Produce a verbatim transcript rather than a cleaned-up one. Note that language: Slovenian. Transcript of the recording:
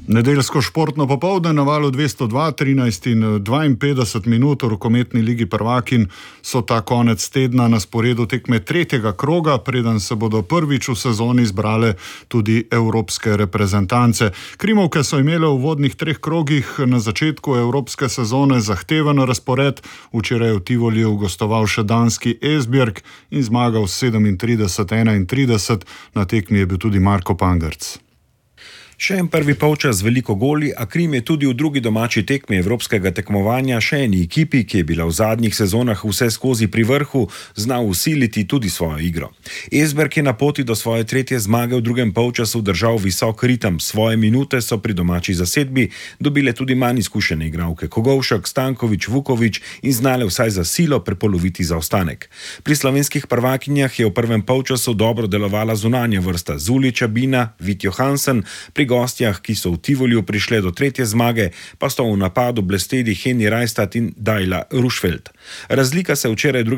Nedeljsko športno popoldne na valu dvesto dva, trinajst in dvainpetdeset minut v rokometni ligi prvakinj so ta konec tedna na sporedu tekme tretjega kroga, preden se bodo prvič v sezoni zbrale tudi evropske reprezentance. Krimovke so imele v uvodnih treh krogih na začetku evropske sezone zahteven razpored. Včeraj v Tivoliju gostoval še danski Esbjerg in zmagal sedemintrideset enaintrideset. Na tekmi je bil tudi Marko Pangerc. Še en prvi polčas z veliko goli, a Krim je tudi v drugi domači tekmi evropskega tekmovanja še eni ekipi, ki je bila v zadnjih sezonah vse skozi pri vrhu, znal usiliti tudi svojo igro. Esbjerg je na poti do svoje tretje zmage v drugem polčasu držal visok ritem. Svoje minute so pri domači zasedbi dobile tudi manj izkušene igralke Kogovšek, Stanković, Vuković in znale vsaj za silo prepoloviti zaostanek. Pri slovenskih prvakinjah je v prvem polčasu dobro delovala zunanja vrsta Zulića, Bina, Vit Johansen, pri gostjah, ki so v Tivoliju prišle do tretje zmage, pa sto v napadu blesteli Henny Rajstad in Dajla Rušfeldt. Razlika se včeraj